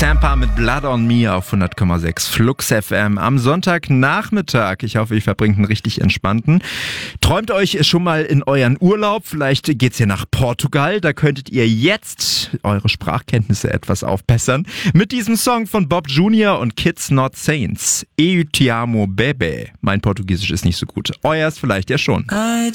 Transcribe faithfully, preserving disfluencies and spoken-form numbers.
Sampa mit Blood on Me auf hundert Komma sechs Flux F M am Sonntagnachmittag. Ich hoffe, ihr verbringt einen richtig entspannten. Träumt euch schon mal in euren Urlaub. Vielleicht geht's ja nach Portugal. Da könntet ihr jetzt eure Sprachkenntnisse etwas aufbessern. Mit diesem Song von Bob Junior und Kids Not Saints. Eu te amo, bebe. Mein Portugiesisch ist nicht so gut. Euers vielleicht ja schon.